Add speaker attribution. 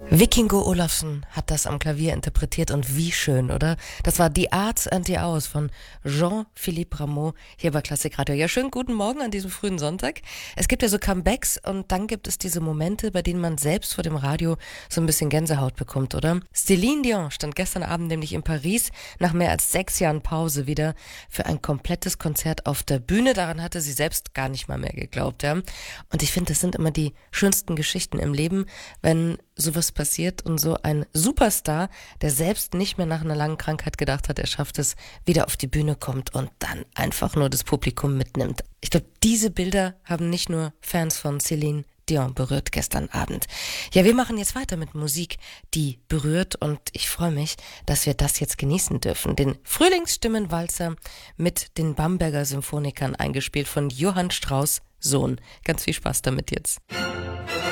Speaker 1: Vikingo Olafsson hat das am Klavier interpretiert und wie schön, oder? Das war The Arts and the Hours von Jean-Philippe Rameau hier bei Klassikradio. Ja, schönen guten Morgen an diesem frühen Sonntag. Es gibt ja so Comebacks und dann gibt es diese Momente, bei denen man selbst vor dem Radio so ein bisschen Gänsehaut bekommt, oder? Céline Dion stand gestern Abend nämlich in Paris nach mehr als 6 Jahren Pause wieder für ein komplettes Konzert auf der Bühne. Daran hatte sie selbst gar nicht mal mehr geglaubt, ja. Und ich finde, das sind immer die schönsten Geschichten im Leben, wenn sowas passiert und so ein Superstar, der selbst nicht mehr nach einer langen Krankheit gedacht hat, er schafft es, wieder auf die Bühne kommt und dann einfach nur das Publikum mitnimmt. Ich glaube, diese Bilder haben nicht nur Fans von Céline Dion berührt gestern Abend. Ja, wir machen jetzt weiter mit Musik, die berührt, und ich freue mich, dass wir das jetzt genießen dürfen. Den Frühlingsstimmenwalzer mit den Bamberger Symphonikern, eingespielt von Johann Strauss Sohn. Ganz viel Spaß damit jetzt.